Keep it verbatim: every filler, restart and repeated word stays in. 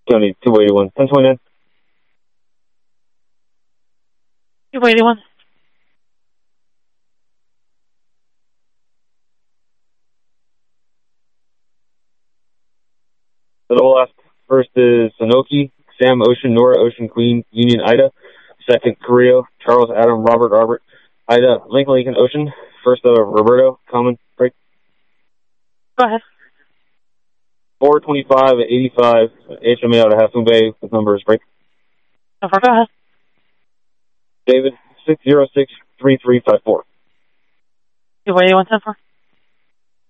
County two eighty-one, ten twenty-nine. two eighty-one. The double last. First is Sanoki, Sam Ocean, Nora Ocean, Queen, Union, Ida. Second, Carrillo, Charles, Adam, Robert, Robert, Ida, Lincoln, Lincoln, Ocean. First, uh, Roberto, Common, break. Go ahead. four twenty-five at eighty-five, H M A out of Half Moon Bay with numbers, break. So far, go ahead. David, six zero six three three five four. two eighty-one, ten four.